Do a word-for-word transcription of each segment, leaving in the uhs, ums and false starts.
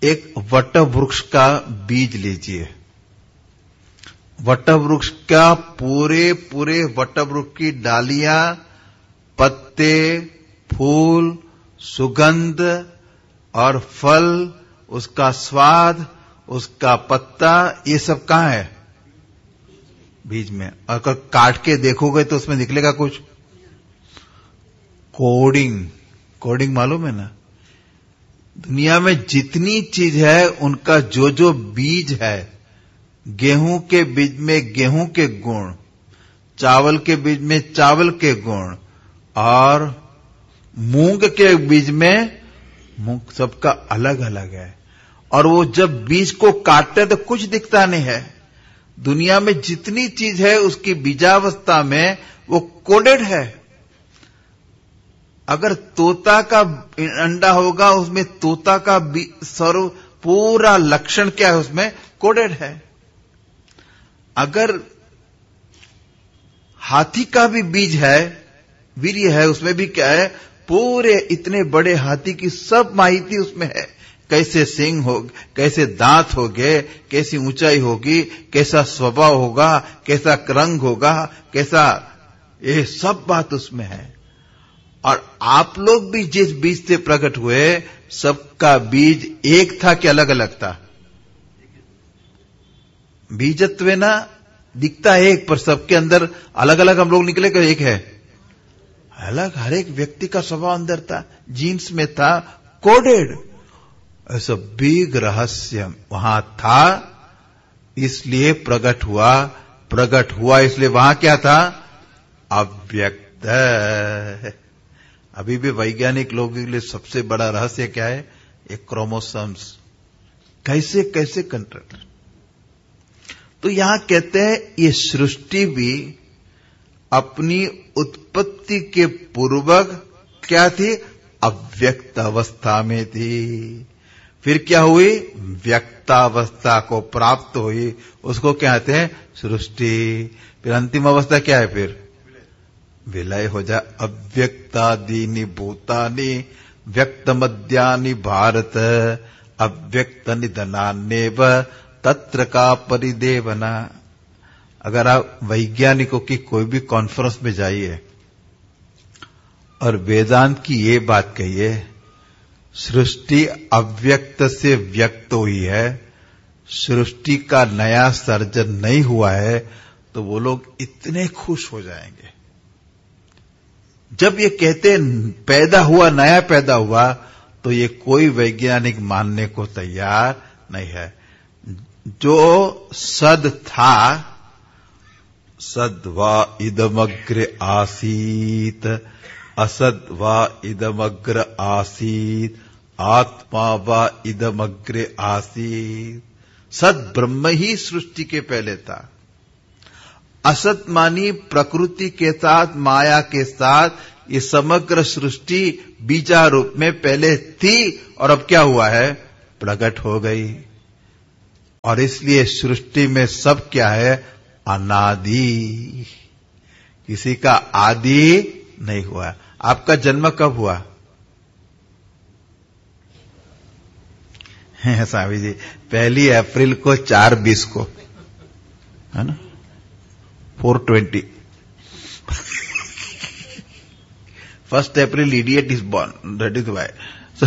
एक वट वृक्ष का बीज लीजिए। वट वृक्ष का पूरे पूरे वट वृक्ष की डालियां, पत्ते, फूल, सुगंध और फल, उसका स्वाद, उसका पत्ता, ये सब कहां है? बीज में। अगर काट के देखोगे तो उसमें निकलेगा कुछ? कोडिंग। कोडिंग मालूम है ना? दुनिया में जितनी चीज है उनका जो जो बीज है, गेहूं के बीज में गेहूं के गुण, चावल के बीज में चावल के गुण, और मूंग के बीज में मूंग, सबका अलग अलग है। और वो जब बीज को काटते तो कुछ दिखता नहीं है। दुनिया में जितनी चीज है उसकी बीजावस्था में वो कोडेड है। अगर तोता का अंडा होगा उसमें तोता का सर्व पूरा लक्षण क्या है, उसमें कोडेड है। अगर हाथी का भी बीज है, वीर्य है, उसमें भी क्या है, पूरे इतने बड़े हाथी की सब माहिती उसमें है। कैसे सींग हो, कैसे दांत होंगे, कैसी ऊंचाई होगी, कैसा स्वभाव होगा, कैसा रंग होगा, कैसा, ये सब बात उसमें है। और आप लोग भी जिस बीज से प्रकट हुए, सबका बीज एक था कि अलग अलग था? बीजत्व ना दिखता है एक, पर सबके अंदर अलग अलग हम लोग निकले कि एक है? अलग। हर एक व्यक्ति का स्वभाव अंदर था, जीन्स में था, कोडेड। ऐसा बिग रहस्य वहां था, इसलिए प्रकट हुआ। प्रकट हुआ इसलिए वहां क्या था? अव्यक्त। अभी भी वैज्ञानिक लोगों के लिए सबसे बड़ा रहस्य क्या है? एक क्रोमोसोम्स कैसे कैसे कंट्रोल। तो यहां कहते हैं ये सृष्टि भी अपनी उत्पत्ति के पूर्वक क्या थी? अव्यक्त अवस्था में थी। फिर क्या हुई? व्यक्तावस्था को प्राप्त हुई, उसको क्या कहते हैं? सृष्टि। फिर अंतिम अवस्था क्या है? फिर विलय हो जा। अव्यक्तादीनि भूतानि व्यक्त मध्यानि भारत अव्यक्त निधनान्येव तत्र का परिदेवना। अगर आप वैज्ञानिकों की कोई भी कॉन्फ्रेंस में जाइए और वेदांत की ये बात कहिए, सृष्टि अव्यक्त से व्यक्त हुई है, सृष्टि का नया सर्जन नहीं हुआ है, तो वो लोग इतने खुश हो जाएंगे। जब ये कहते पैदा हुआ, नया पैदा हुआ, तो ये कोई वैज्ञानिक मानने को तैयार नहीं है। जो सद था, सद वा इदमग्र आसीत, असद वा इदमग्र आसीत, आत्मा वा इदमग्र आसीत। सद ब्रह्म ही सृष्टि के पहले था। असत मानी प्रकृति के साथ, माया के साथ, ये समग्र सृष्टि बीजारूप में पहले थी और अब क्या हुआ है? प्रकट हो गई। और इसलिए सृष्टि में सब क्या है? अनादि। किसी का आदि नहीं हुआ। आपका जन्म कब हुआ? स्वामी जी, पहली अप्रैल को चार बीस को, है ना? Four twenty. First April idiot is born, that is why.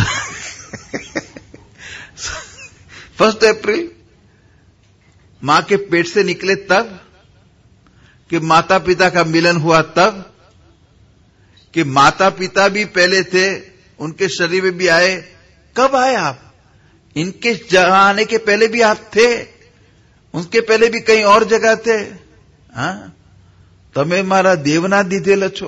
First April मां के पेट से निकले तब, कि माता पिता का मिलन हुआ तब, कि माता पिता भी पहले थे, उनके शरीर में भी आए। कब आए आप? इनके जहां आने के पहले भी आप थे, उनके पहले भी कहीं और जगह थे। हाँ, तमे मारा देवना दीधेल छो,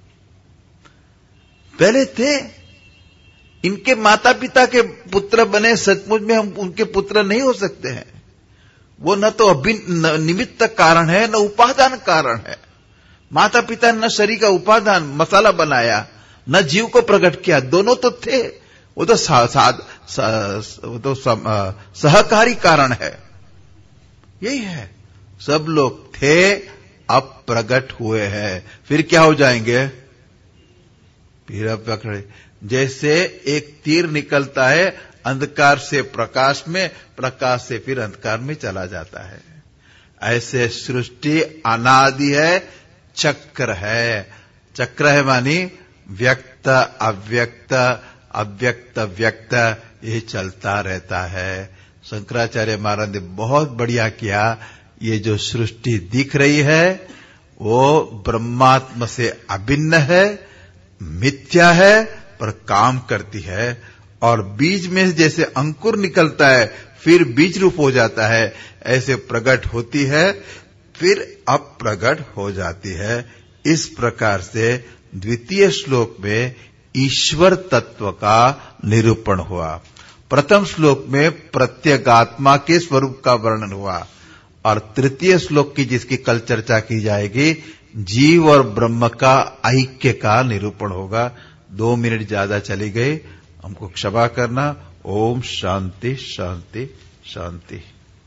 पहले थे। इनके माता पिता के पुत्र बने, सचमुच में हम उनके पुत्र नहीं हो सकते हैं। वो न तो अभिन्न निमित्त कारण है, न उपादान कारण है। माता पिता ने न शरीर का उपादान मसाला बनाया, न जीव को प्रकट किया, दोनों तो थे। वो तो साध वो तो सहकारी कारण है। यही है, सब लोग थे, अब प्रकट हुए हैं। फिर क्या हो जाएंगे? फिर अब पकड़े। जैसे एक तीर निकलता है अंधकार से प्रकाश में, प्रकाश से फिर अंधकार में चला जाता है, ऐसे सृष्टि अनादि है, चक्र है। चक्र है मानी व्यक्त अव्यक्त, अव्यक्त व्यक्त, ये चलता रहता है। शंकराचार्य महाराज ने बहुत बढ़िया किया। ये जो सृष्टि दिख रही है वो ब्रह्मात्म से अभिन्न है, मिथ्या है, पर काम करती है। और बीज में जैसे अंकुर निकलता है फिर बीज रूप हो जाता है, ऐसे प्रकट होती है फिर अप्रगट हो जाती है। इस प्रकार से द्वितीय श्लोक में ईश्वर तत्व का निरूपण हुआ। प्रथम श्लोक में प्रत्यगात्मा के स्वरूप का वर्णन हुआ और तृतीय श्लोक की जिसकी कल चर्चा की जाएगी, जीव और ब्रह्म का ऐक्य का निरूपण होगा। दो मिनट ज्यादा चली गई, हमको क्षमा करना। ओम शांति शांति शांति।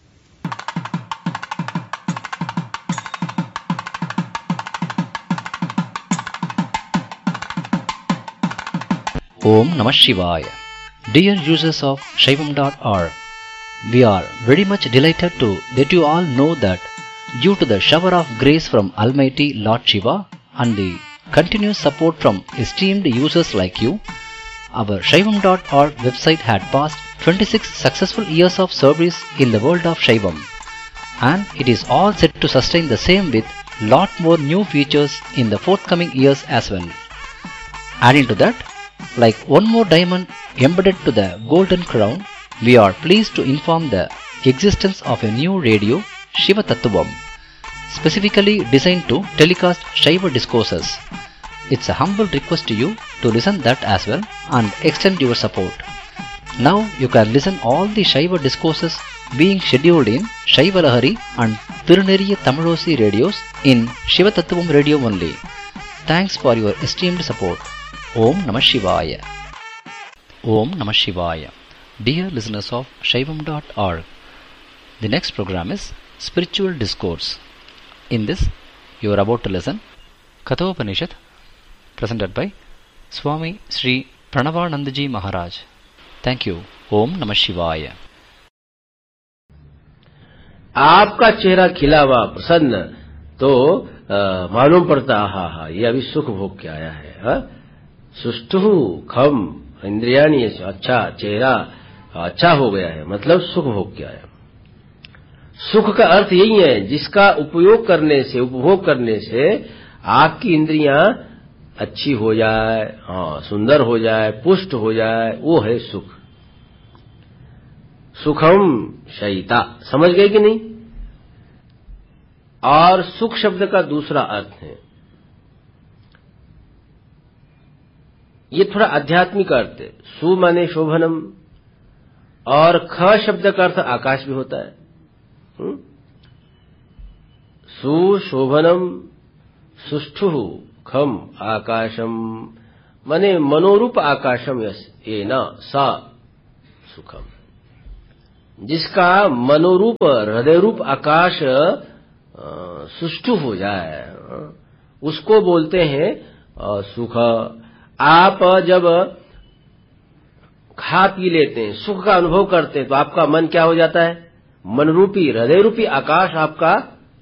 Om Namah Shivaya. Dear users of Shaivam dot org, we are very much delighted to let you all know that due to the shower of grace from Almighty Lord Shiva and the continuous support from esteemed users like you, our Shaivam dot org website had passed twenty-six successful years of service in the world of Shaivam, and it is all set to sustain the same with lot more new features in the forthcoming years as well. Adding to that, like one more diamond embedded to the golden crown, we are pleased to inform the existence of a new radio, Shiva Tattvam, specifically designed to telecast Shiva discourses. It's a humble request to you to listen that as well and extend your support. Now you can listen all the Shiva discourses being scheduled in Shiva Lahari and Tiruneriya Tamilosi radios in Shiva Tattvam radio only. Thanks for your esteemed support. Om Namah Shivaya. Om Namah Shivaya. Dear listeners of Shaivam dot org, the next program is Spiritual Discourse. In this, you are about to listen Kathopanishad, presented by Swami Sri Pranavanandaji Maharaj. Thank you. Om Namah Shivaya. आपका चेहरा खिला हुआ प्रसन्न तो मालूम पड़ता, हा हा ये अभी सुख भोग के आया है। हा? सुष्टु खम इंद्रियाणी, अच्छा चेहरा अच्छा हो गया है, मतलब सुख भोग के आया। सुख का अर्थ यही है जिसका उपयोग करने से, उपभोग करने से आपकी इंद्रियां अच्छी हो जाए, हाँ सुंदर हो जाए, पुष्ट हो जाए, वो है सुख। सुखम शयिता, समझ गए कि नहीं? और सुख शब्द का दूसरा अर्थ है, ये थोड़ा आध्यात्मिक अर्थ है। सु माने शोभनम और ख शब्द का अर्थ आकाश भी होता है। हुँ? सु शोभनम सुष्ठु खम आकाशम माने मनोरूप आकाशम यस ये न सा सुखम, जिसका मनोरूप हृदय रूप आकाश सुष्ठु हो जाए उसको बोलते हैं सुख। आप जब खा पी लेते हैं, सुख का अनुभव करते हैं, तो आपका मन क्या हो जाता है? मनरूपी हृदय रूपी आकाश आपका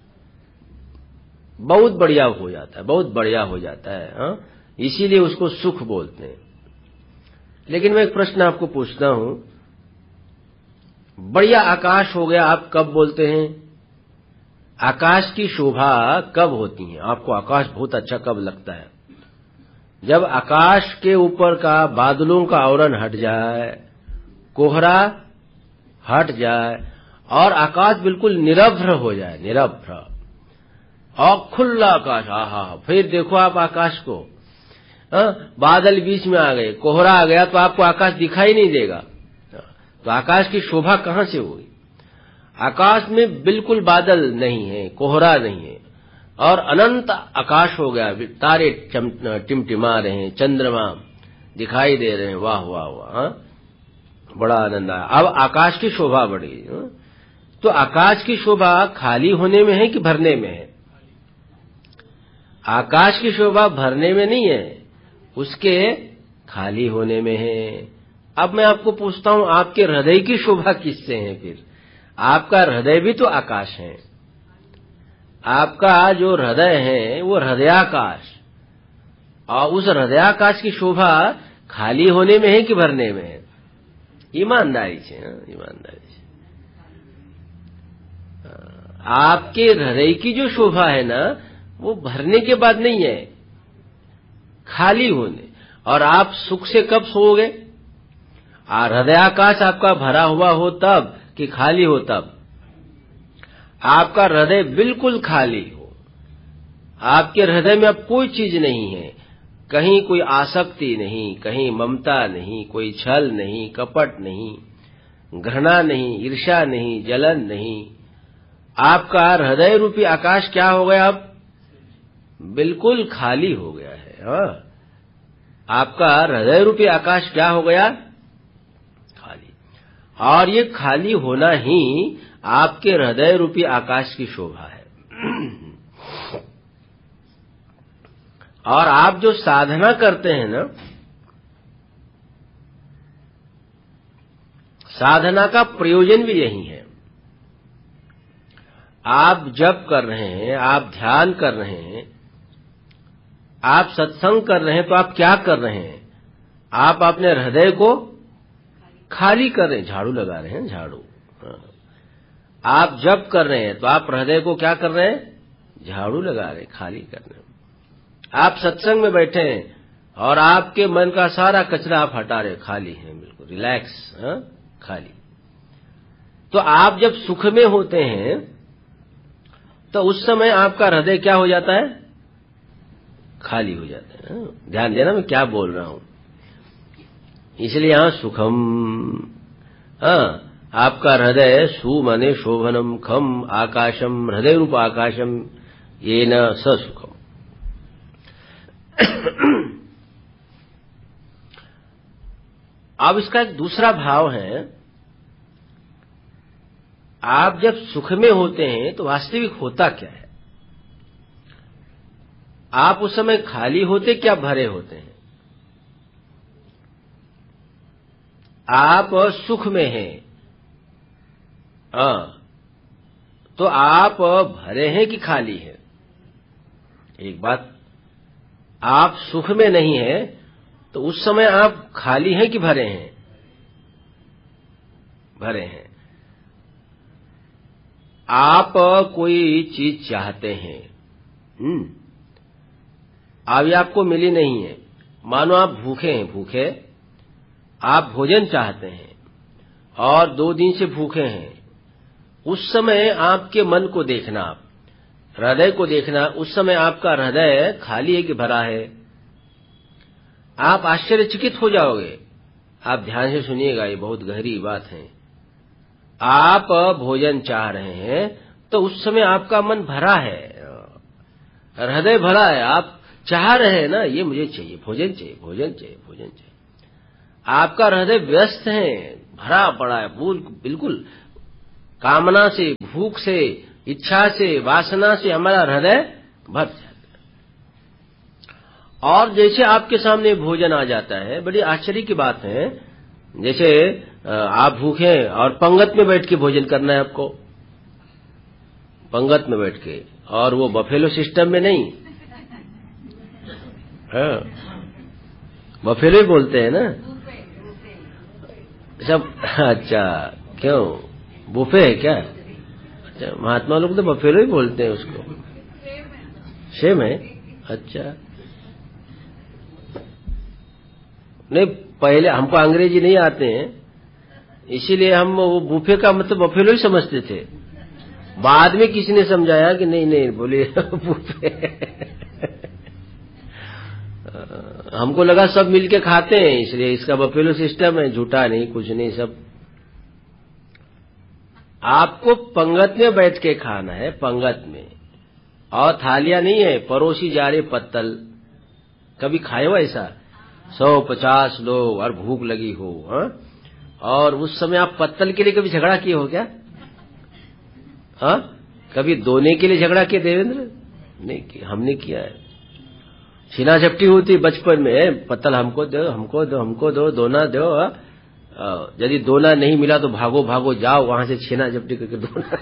बहुत बढ़िया हो जाता है, बहुत बढ़िया हो जाता है। हाँ, इसीलिए उसको सुख बोलते हैं। लेकिन मैं एक प्रश्न आपको पूछता हूं, बढ़िया आकाश हो गया, आप कब बोलते हैं? आकाश की शोभा कब होती है? आपको आकाश बहुत अच्छा कब लगता है? जब आकाश के ऊपर का बादलों का आवरण हट जाए, कोहरा हट जाए और आकाश बिल्कुल निरभ्र हो जाए, निरभ्र और खुला आकाश। आहा, फिर देखो आप आकाश को, आ, बादल बीच में आ गए, कोहरा आ गया तो आपको आकाश दिखाई नहीं देगा। तो आकाश की शोभा कहां से होगी? आकाश में बिल्कुल बादल नहीं है, कोहरा नहीं है और अनंत आकाश हो गया, तारे टिमटिमा रहे हैं, चंद्रमा दिखाई दे रहे हैं। वाह वाह वाह, बड़ा आनंद आया। अब आकाश की शोभा बढ़ी। तो आकाश की शोभा खाली होने में है कि भरने में है? आकाश की शोभा भरने में नहीं है, उसके खाली होने में है। अब मैं आपको पूछता हूं, आपके हृदय की शोभा किससे है? फिर आपका हृदय भी तो आकाश है। आपका जो हृदय है वो हृदयाकाश, और उस हृदयाकाश की शोभा खाली होने में है कि भरने में है? ईमानदारी से, ईमानदारी से। आपके हृदय की जो शोभा है ना, वो भरने के बाद नहीं है, खाली होने। और आप सुख से कब सोओगे? और हृदयाकाश आपका भरा हुआ हो तब कि खाली हो तब? आपका हृदय बिल्कुल खाली हो, आपके हृदय में अब कोई चीज नहीं है, कहीं कोई आसक्ति नहीं, कहीं ममता नहीं, कोई छल नहीं, कपट नहीं, घृणा नहीं, ईर्ष्या नहीं, जलन नहीं। आपका हृदय रूपी आकाश क्या हो गया? अब बिल्कुल खाली हो गया है। हाँ, आपका हृदय रूपी आकाश क्या हो गया? खाली। और ये खाली होना ही आपके हृदय रूपी आकाश की शोभा है। और आप जो साधना करते हैं ना, साधना का प्रयोजन भी यही है। आप जप कर रहे हैं, आप ध्यान कर रहे हैं, आप सत्संग कर रहे हैं, तो आप क्या कर रहे हैं? आप अपने हृदय को खाली कर रहे हैं, झाड़ू लगा रहे हैं, झाड़ू। आप जप कर रहे हैं तो आप हृदय को क्या कर रहे हैं? झाड़ू लगा रहे हैं, खाली कर रहे हैं। आप सत्संग में बैठे हैं और आपके मन का सारा कचरा आप हटा रहे हैं, खाली हैं, बिल्कुल रिलैक्स, हाँ, खाली। तो आप जब सुख में होते हैं तो उस समय आपका हृदय क्या हो जाता है? खाली हो जाता है। ध्यान देना मैं क्या बोल रहा हूं। इसलिए यहां सुखम, हाँ, आपका हृदय सु माने शोभनम, खम आकाशम, हृदय रूप आकाशम, ये न स सुखम। अब इसका एक दूसरा भाव है, आप जब सुख में होते हैं तो वास्तविक होता क्या है? आप उस समय खाली होते क्या भरे होते हैं? आप सुख में हैं, हाँ, तो आप भरे हैं कि खाली हैं? एक बात, आप सुख में नहीं है तो उस समय आप खाली हैं कि भरे हैं? भरे हैं। आप कोई चीज चाहते हैं, हम्म, अभी आपको मिली नहीं है, मानो आप भूखे हैं, भूखे, आप भोजन चाहते हैं और दो दिन से भूखे हैं। उस समय आपके मन को देखना, आप हृदय को देखना, उस समय आपका हृदय खाली है कि भरा है? आप आश्चर्यचकित हो जाओगे। आप ध्यान से सुनिएगा, ये बहुत गहरी बात है। आप भोजन चाह रहे हैं तो उस समय आपका मन भरा है, हृदय भरा है, आप चाह रहे हैं ना, ये मुझे चाहिए, भोजन चाहिए, भोजन चाहिए, भोजन चाहिए। आपका हृदय व्यस्त है, भरा पड़ा है, बिल्कुल कामना से, भूख से, इच्छा से, वासना से हमारा हृदय भर जाता है। और जैसे आपके सामने भोजन आ जाता है, बड़ी आश्चर्य की बात है, जैसे आप भूखे हैं और पंगत में बैठ के भोजन करना है आपको, पंगत में बैठ के, और वो बफेलो सिस्टम में नहीं, हाँ, बफेलो ही बोलते हैं ना सब। अच्छा, क्यों बुफे है क्या? अच्छा, महात्मा लोग तो बफेलो ही बोलते हैं उसको। सेम है? अच्छा, नहीं, पहले हमको अंग्रेजी नहीं आते हैं, इसीलिए हम वो बुफे का मतलब बफेलो ही समझते थे। बाद में किसी ने समझाया कि नहीं नहीं, बोलिए बुफे। हमको लगा सब मिलके खाते हैं, इसलिए इसका बफेलो सिस्टम है। झूठा नहीं, कुछ नहीं, सब आपको पंगत में बैठ के खाना है, पंगत में, और थालियां नहीं है, परोसी जा रहे पत्तल। कभी खाए हो ऐसा? सौ पचास लोग और भूख लगी हो, हा? और उस समय आप पत्तल के लिए कभी झगड़ा किए हो क्या? हाँ, कभी दोने के लिए झगड़ा किए देवेंद्र? नहीं किया, हमने किया है। छीना झपटी होती बचपन में, पत्तल हमको दो, हमको दो, हमको दो, दोना दो। यदि दोना नहीं मिला तो भागो भागो जाओ वहां से छीना झपटी करके दोना।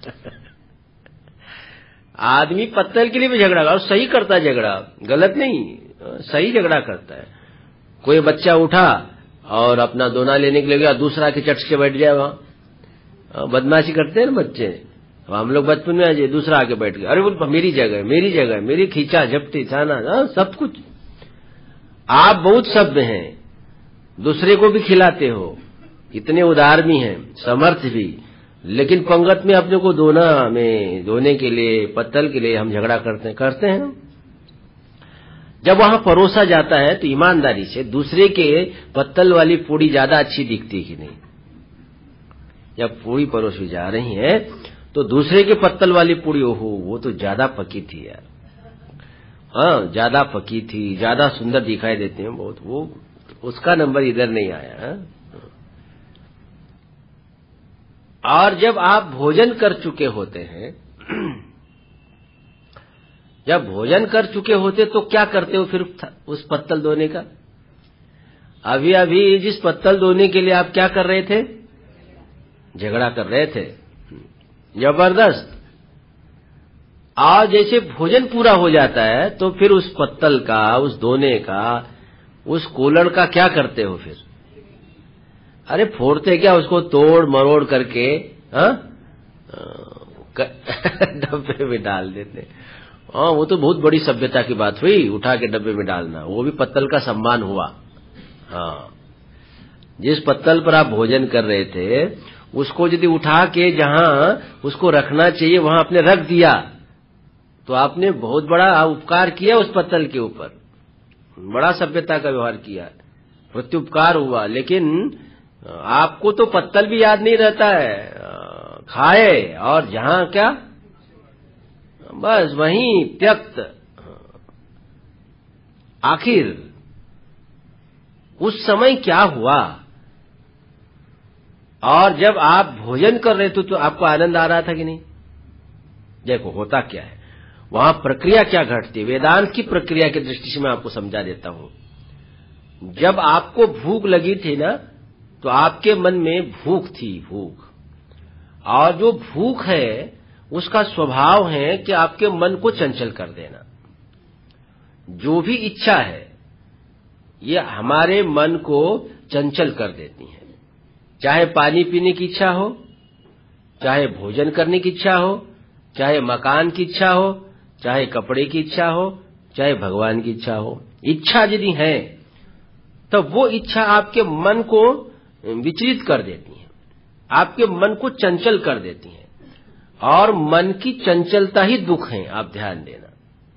आदमी पत्तल के लिए भी झगड़ा और सही करता है, झगड़ा गलत नहीं, सही झगड़ा करता है। कोई बच्चा उठा और अपना दोना लेने के लिए गया, दूसरा के चट के बैठ जाए वहां। बदमाशी करते हैं ना बच्चे, हम लोग बचपन में आए, दूसरा आके बैठ गया, अरे बोल मेरी जगह मेरी जगह मेरी, खींचा झपटी छाना सब कुछ। आप बहुत सभ्य हैं, दूसरे को भी खिलाते हो, इतने उदार भी हैं, समर्थ भी, लेकिन पंगत में अपने को दोना में दोने के लिए, पत्तल के लिए हम झगड़ा करते हैं करते हैं जब वहां परोसा जाता है तो ईमानदारी से दूसरे के पत्तल वाली पूड़ी ज्यादा अच्छी दिखती कि नहीं। जब पूड़ी परोसी जा रही है तो दूसरे के पत्तल वाली पूड़ी, ओहो वो तो ज्यादा पकी थी यार, हाँ ज्यादा पकी थी, ज्यादा सुंदर दिखाई देते हैं बहुत, वो उसका नंबर इधर नहीं आया है। और जब आप भोजन कर चुके होते हैं, जब भोजन कर चुके होते तो क्या करते हो फिर उस पत्तल धोने का? अभी अभी जिस पत्तल धोने के लिए आप क्या कर रहे थे? झगड़ा कर रहे थे, जबरदस्त। और जैसे भोजन पूरा हो जाता है तो फिर उस पत्तल का, उस दोने का, उस कोलड़ का क्या करते हो फिर? अरे फोड़ते क्या, उसको तोड़ मरोड़ करके हाँ डब्बे में डाल देते। हाँ वो तो बहुत बड़ी सभ्यता की बात हुई, उठा के डब्बे में डालना, वो भी पत्तल का सम्मान हुआ। हाँ जिस पत्तल पर आप भोजन कर रहे थे उसको यदि उठा के जहां उसको रखना चाहिए वहां आपने रख दिया तो आपने बहुत बड़ा उपकार किया उस पत्तल के ऊपर, बड़ा सभ्यता का व्यवहार किया, प्रत्युपकार हुआ। लेकिन आपको तो पत्तल भी याद नहीं रहता है, खाए और जहां क्या बस वहीं त्यक्त। आखिर उस समय क्या हुआ? और जब आप भोजन कर रहे थे तो आपको आनंद आ रहा था कि नहीं? देखो होता क्या है वहां, प्रक्रिया क्या घटती है, वेदांत की प्रक्रिया की दृष्टि से मैं आपको समझा देता हूं। जब आपको भूख लगी थी ना तो आपके मन में भूख थी, भूख, और जो भूख है उसका स्वभाव है कि आपके मन को चंचल कर देना। जो भी इच्छा है ये हमारे मन को चंचल कर देती है, चाहे पानी पीने की इच्छा हो, चाहे भोजन करने की इच्छा हो, चाहे मकान की इच्छा हो, चाहे कपड़े की इच्छा हो, चाहे भगवान की इच्छा हो। इच्छा यदि है तो वो इच्छा आपके मन को विचलित कर देती है, आपके मन को चंचल कर देती है, और मन की चंचलता ही दुख है। आप ध्यान देना,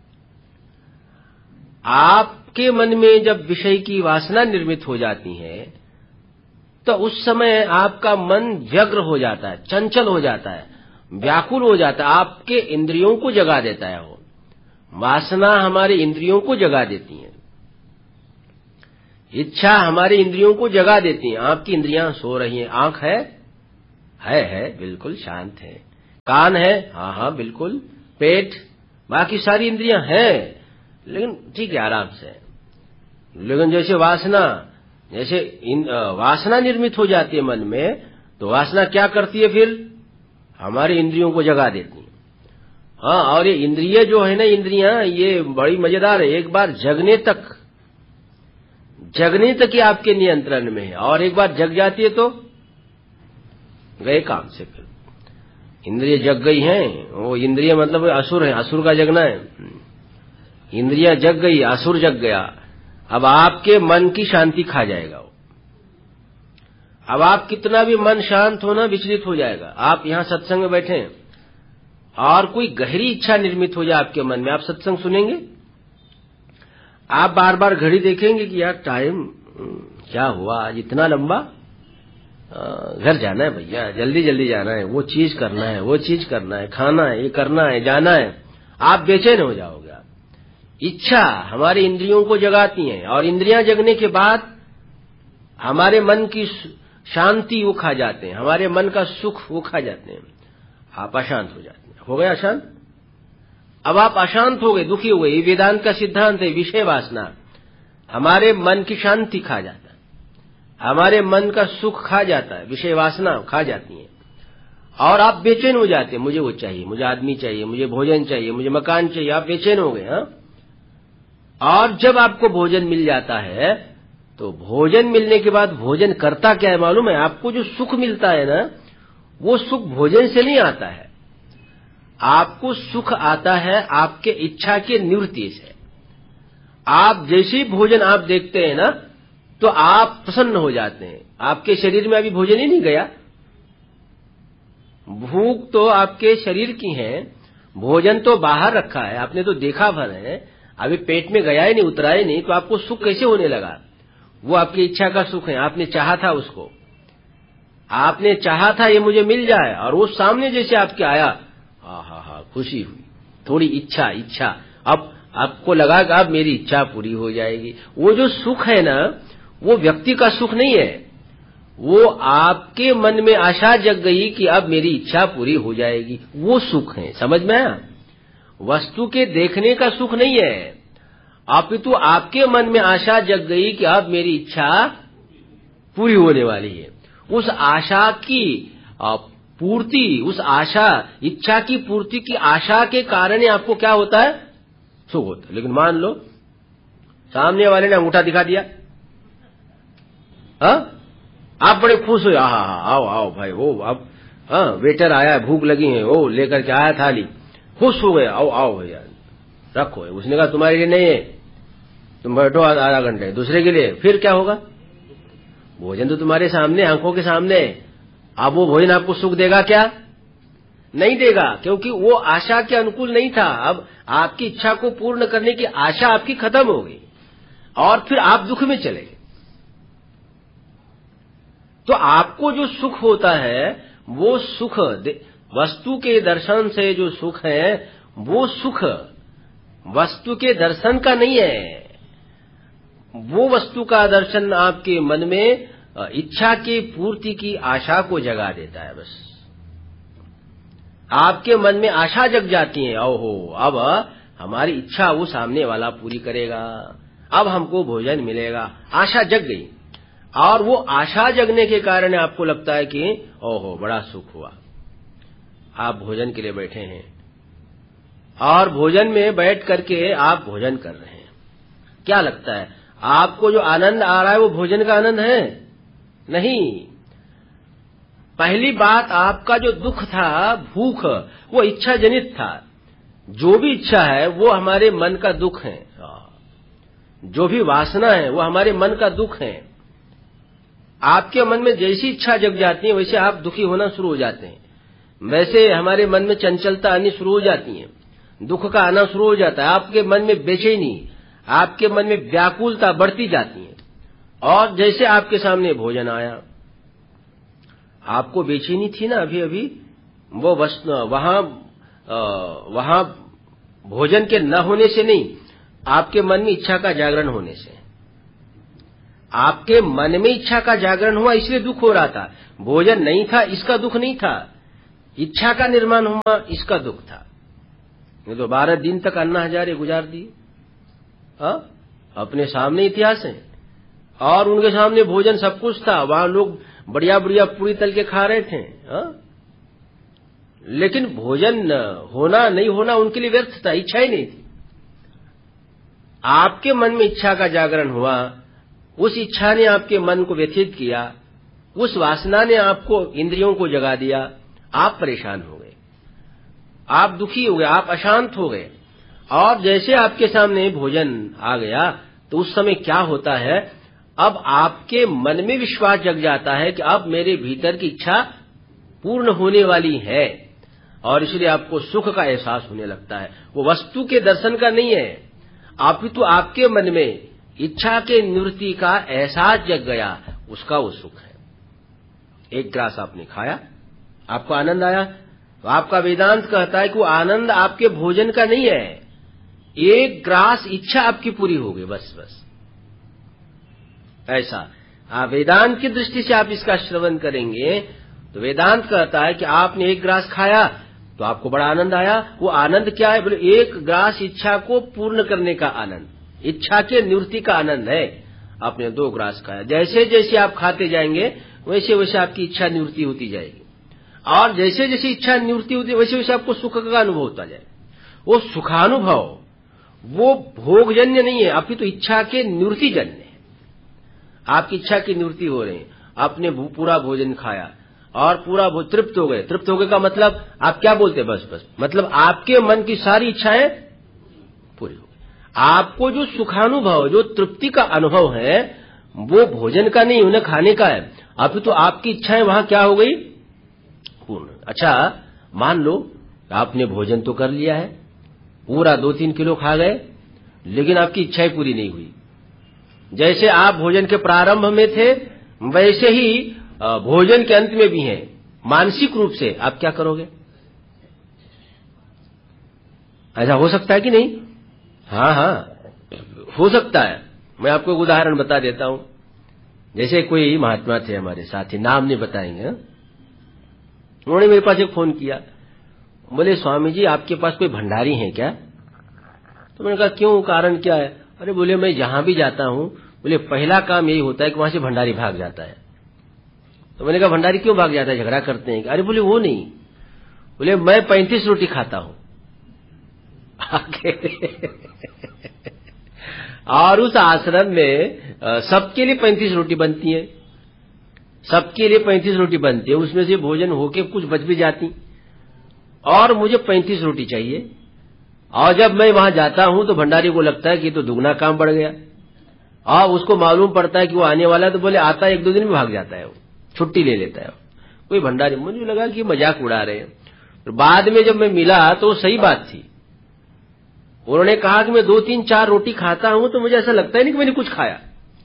आपके मन में जब विषय की वासना निर्मित हो जाती है तो उस समय आपका मन व्यग्र हो जाता है, चंचल हो जाता है, व्याकुल हो जाता है, आपके इंद्रियों को जगा देता है। वो वासना हमारे इंद्रियों को जगा देती है, इच्छा हमारे इंद्रियों को जगा देती है। आपकी इंद्रियां सो रही हैं, आंख है है है बिल्कुल शांत है, कान है हाँ हाँ बिल्कुल, पेट, बाकी सारी इंद्रियां हैं लेकिन ठीक है आराम से। लेकिन जैसे वासना, जैसे इन, वासना निर्मित हो जाती है मन में तो वासना क्या करती है फिर? हमारी इंद्रियों को जगा देती है। हाँ, और ये इंद्रिय जो है ना, इंद्रियां ये बड़ी मजेदार है, एक बार जगने तक जगने तक ही आपके नियंत्रण में है, और एक बार जग जाती है तो गए काम से। फिर इंद्रिय जग गई हैं, वो इंद्रिय मतलब असुर है, असुर का जगना है। इंद्रियां जग गई, असुर जग गया, अब आपके मन की शांति खा जाएगा वो। अब आप कितना भी मन शांत होना विचलित हो जाएगा। आप यहां सत्संग में बैठे हैं और कोई गहरी इच्छा निर्मित हो जाए आपके मन में, आप सत्संग सुनेंगे? आप बार बार घड़ी देखेंगे कि यार टाइम क्या हुआ आज इतना लंबा, घर जाना है भैया, जल्दी जल्दी जाना है, वो चीज करना है, वो चीज करना है, खाना है, ये करना है, जाना है। आप बेचैन हो जाओगे। इच्छा हमारे इंद्रियों को जगाती है, और इंद्रियां जगने के बाद हमारे मन की शांति वो खा जाते हैं, हमारे मन का सुख वो खा जाते हैं, आप अशांत हो जाते हैं। हो गया अशांत? अब आप अशांत हो गए, दुखी हो गए। ये वेदांत का सिद्धांत है। विषय वासना हमारे मन की शांति खा जाता है, हमारे मन का सुख खा जाता है, विषय वासना खा जाती है और आप बेचैन हो जाते हैं। मुझे वो चाहिए, मुझे आदमी चाहिए, मुझे भोजन चाहिए, मुझे मकान चाहिए, आप बेचैन हो गए। हाँ, और जब आपको भोजन मिल जाता है तो भोजन मिलने के बाद भोजन करता क्या है मालूम है? आपको जो सुख मिलता है ना, वो सुख भोजन से नहीं आता है। आपको सुख आता है आपके इच्छा के निवृत्ति से। आप जैसे ही भोजन आप देखते हैं ना, तो आप प्रसन्न हो जाते हैं। आपके शरीर में अभी भोजन ही नहीं गया, भूख तो आपके शरीर की है, भोजन तो बाहर रखा है, आपने तो देखा भर है, अभी पेट में गया ही नहीं, उतरा ही नहीं, तो आपको सुख कैसे होने लगा? वो आपकी इच्छा का सुख है। आपने चाहा था उसको, आपने चाहा था ये मुझे मिल जाए, और वो सामने जैसे आपके आया, हा हा हा, खुशी हुई, थोड़ी इच्छा इच्छा अब आपको लगा कि अब मेरी इच्छा पूरी हो जाएगी। वो जो सुख है ना, वो व्यक्ति का सुख नहीं है, वो आपके मन में आशा जग गई कि अब मेरी इच्छा पूरी हो जाएगी, वो सुख है। समझ में आया? वस्तु के देखने का सुख नहीं है, अपितु आपके मन में आशा जग गई कि अब मेरी इच्छा पूरी होने वाली है। उस आशा की पूर्ति, उस आशा, इच्छा की पूर्ति की आशा के कारण आपको क्या होता है? सुख होता है। लेकिन मान लो सामने वाले ने अंगूठा दिखा दिया, हा? आप बड़े खुश हो, हा हा आओ आओ भाई, वो अब हाँ वेटर आया है, भूख लगी है, वो लेकर के आया थाली, खुश हो गए, आओ आओ भैया रखो। उसने कहा तुम्हारे लिए नहीं है, तुम बैठो आधा घंटे, दूसरे के लिए। फिर क्या होगा? भोजन तो तुम्हारे सामने, आंखों के सामने। अब वो भोजन आपको सुख देगा क्या? नहीं देगा, क्योंकि वो आशा के अनुकूल नहीं था। अब आपकी इच्छा को पूर्ण करने की आशा आपकी खत्म हो गई और फिर आप दुख में चले गए। तो आपको जो सुख होता है, वो सुख वस्तु के दर्शन से जो सुख है, वो सुख वस्तु के दर्शन का नहीं है। वो वस्तु का दर्शन आपके मन में इच्छा की पूर्ति की आशा को जगा देता है। बस आपके मन में आशा जग जाती है, ओहो अब हमारी इच्छा वो सामने वाला पूरी करेगा, अब हमको भोजन मिलेगा। आशा जग गई, और वो आशा जगने के कारण आपको लगता है कि ओहो बड़ा सुख हुआ। आप भोजन के लिए बैठे हैं और भोजन में बैठ करके आप भोजन कर रहे हैं। क्या लगता है आपको? जो आनंद आ रहा है वो भोजन का आनंद है? नहीं। पहली बात, आपका जो दुख था, भूख, वो इच्छा जनित था। जो भी इच्छा है वो हमारे मन का दुख है, जो भी वासना है वो हमारे मन का दुख है। आपके मन में जैसी इच्छा जग जाती है वैसे आप दुखी होना शुरू हो जाते हैं, वैसे हमारे मन में चंचलता आनी शुरू हो जाती है, दुख का आना शुरू हो जाता है। आपके मन में बेचैनी, आपके मन में व्याकुलता बढ़ती जाती है। और जैसे आपके सामने भोजन आया, आपको बेचैनी थी ना अभी अभी, वो वस्तु वहां वहां भोजन के न होने से नहीं, आपके मन में इच्छा का जागरण होने से। आपके मन में इच्छा का जागरण हुआ इसलिए दुख हो रहा था। भोजन नहीं था इसका दुख नहीं था, इच्छा का निर्माण हुआ इसका दुख था। ये तो बारह दिन तक अन्ना हजारे गुजार दिए, अपने सामने इतिहास है, और उनके सामने भोजन सब कुछ था, वहां लोग बढ़िया बढ़िया पूरी तल के खा रहे थे। हा? लेकिन भोजन होना नहीं होना उनके लिए व्यर्थ था, इच्छा ही नहीं थी। आपके मन में इच्छा का जागरण हुआ, उस इच्छा ने आपके मन को व्यथित किया, उस वासना ने आपको इंद्रियों को जगा दिया, आप परेशान हो गए, आप दुखी हो गए, आप अशांत हो गए। और जैसे आपके सामने भोजन आ गया तो उस समय क्या होता है, अब आपके मन में विश्वास जग जाता है कि अब मेरे भीतर की इच्छा पूर्ण होने वाली है, और इसलिए आपको सुख का एहसास होने लगता है। वो वस्तु के दर्शन का नहीं है, अपितु आपके मन में इच्छा के निवृत्ति का एहसास जग गया, उसका वो सुख है। एक ग्रास आपने खाया, आपको आनंद आया, तो आपका वेदांत कहता है कि वो आनंद आपके भोजन का नहीं है, एक ग्रास इच्छा आपकी पूरी हो गई, बस बस ऐसा। आप वेदांत की दृष्टि से आप इसका श्रवण करेंगे तो वेदांत कहता है कि आपने एक ग्रास खाया, तो आपको बड़ा आनंद आया। वो आनंद क्या है? बोले एक ग्रास इच्छा को पूर्ण करने का आनंद, इच्छा के निवृत्ति का आनंद है। आपने दो ग्रास खाया, जैसे जैसे आप खाते जाएंगे वैसे वैसे आपकी इच्छा निवृत्ति होती जाएगी, और जैसे जैसे इच्छा निवृत्ति होती है वैसे वैसे आपको सुख का अनुभव होता जाएगा। वो सुखानुभव वो भोगजन्य नहीं है, अभी तो इच्छा के निवृत्ति जन्य है। आपकी इच्छा की निवृत्ति हो रही है, आपने पूरा भोजन खाया और पूरा तृप्त हो गए। तृप्त हो गए का मतलब आप क्या बोलते हैं? बस बस मतलब आपके मन की सारी इच्छाएं पूरी हो गई। आपको जो सुखानुभव, जो तृप्ति का अनुभव है, वो भोजन का नहीं, उन्हें खाने का है। अभी तो आपकी इच्छाएं वहां क्या हो गई? पूर्ण। अच्छा, मान लो आपने भोजन तो कर लिया है, पूरा दो तीन किलो खा गए, लेकिन आपकी इच्छाएं पूरी नहीं हुई। जैसे आप भोजन के प्रारंभ में थे वैसे ही भोजन के अंत में भी हैं। मानसिक रूप से आप क्या करोगे? ऐसा हो सकता है कि नहीं? हाँ हाँ, हो सकता है। मैं आपको एक उदाहरण बता देता हूं। जैसे कोई महात्मा थे हमारे साथी, नाम नहीं बताएंगे, उन्होंने मेरे पास एक फोन किया, बोले स्वामी जी आपके पास कोई भंडारी है क्या? तो मैंने कहा क्यों, कारण क्या है? अरे बोले मैं जहां भी जाता हूं, बोले पहला काम यही होता है कि वहां से भंडारी भाग जाता है। तो मैंने कहा भंडारी क्यों भाग जाता है, झगड़ा करते हैं? अरे बोले वो नहीं, बोले मैं पैंतीस रोटी खाता हूं और उस आश्रम में सबके लिए पैंतीस रोटी बनती है, सबके लिए पैंतीस रोटी बनती है, उसमें से भोजन होके कुछ बच भी जाती, और मुझे पैंतीस रोटी चाहिए। और जब मैं वहां जाता हूं तो भंडारी को लगता है कि तो दुगना काम बढ़ गया, और उसको मालूम पड़ता है कि वो आने वाला है, तो बोले आता है, एक दो दिन में भाग जाता है, वो छुट्टी ले लेता है कोई भंडारी। मुझे लगा कि मजाक उड़ा रहे हैं। तो बाद में जब मैं मिला तो सही बात थी। उन्होंने कहा कि मैं दो तीन चार रोटी खाता हूं तो मुझे ऐसा लगता ही नहीं कि मैंने कुछ खाया,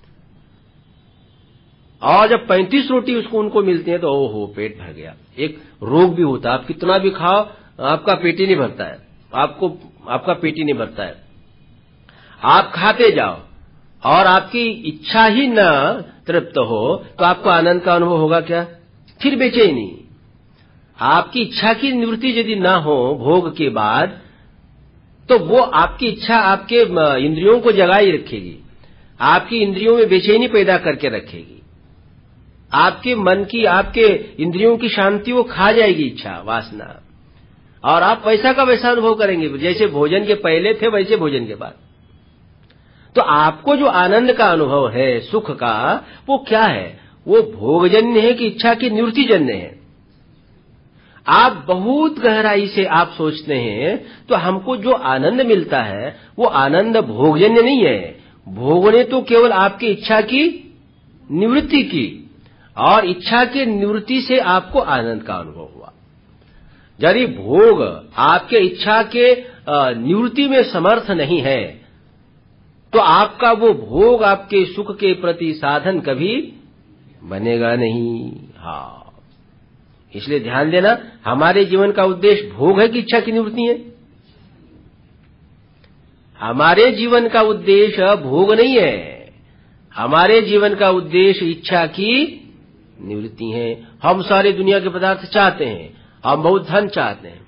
और जब पैंतीस रोटी उसको उनको मिलती है तो ओहो पेट भर गया। एक रोग भी होता है, आप कितना भी खाओ आपका पेट ही नहीं भरता है, आपको आपका पेट ही नहीं भरता है। आप खाते जाओ और आपकी इच्छा ही न तृप्त हो तो आपको आनंद का अनुभव होगा क्या? फिर बेचैनी। आपकी इच्छा की निवृत्ति यदि न हो भोग के बाद, तो वो आपकी इच्छा आपके इंद्रियों को जगाई रखेगी, आपकी इंद्रियों में बेचैनी पैदा करके रखेगी, आपके मन की, आपके इंद्रियों की शांति वो खा जाएगी इच्छा वासना, और आप वैसा का वैसा अनुभव करेंगे जैसे भोजन के पहले थे वैसे भोजन के बाद। तो आपको जो आनंद का अनुभव है, सुख का, वो क्या है? वो भोगजन्य है कि इच्छा की निवृत्ति जन्य है? आप बहुत गहराई से आप सोचते हैं तो हमको जो आनंद मिलता है वो आनंद भोगजन्य नहीं है। भोगने तो केवल आपकी इच्छा की निवृत्ति की, और इच्छा के निवृत्ति से आपको आनंद का अनुभव हुआ। यदि भोग आपके इच्छा के निवृत्ति में समर्थ नहीं है तो आपका वो भोग आपके सुख के प्रति साधन कभी बनेगा नहीं। हाँ, इसलिए ध्यान देना, हमारे जीवन का उद्देश्य भोग है कि इच्छा की निवृत्ति है? हमारे जीवन का उद्देश्य भोग नहीं है, हमारे जीवन का उद्देश्य इच्छा की निवृत्ति है। हम सारे दुनिया के पदार्थ चाहते हैं, हम बहुत धन चाहते हैं,